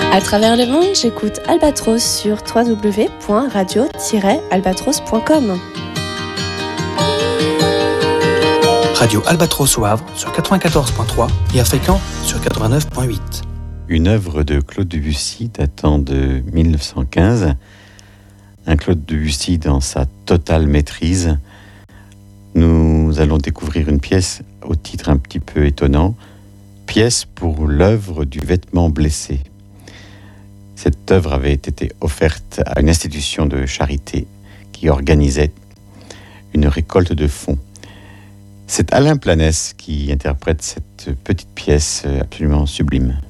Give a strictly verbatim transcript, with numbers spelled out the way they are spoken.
À travers le monde, j'écoute Albatros sur w w w point radio tiret albatros point com. Radio Albatros au Havre sur quatre-vingt-quatorze virgule trois et à Fécamp sur quatre-vingt-neuf virgule huit. Une œuvre de Claude Debussy datant de mille neuf cent quinze. Un Claude Debussy dans sa totale maîtrise. Nous allons découvrir une pièce au titre un petit peu étonnant, pièce pour l'œuvre du vêtement blessé. Cette œuvre avait été offerte à une institution de charité qui organisait une récolte de fonds. C'est Alain Planès qui interprète cette petite pièce absolument sublime.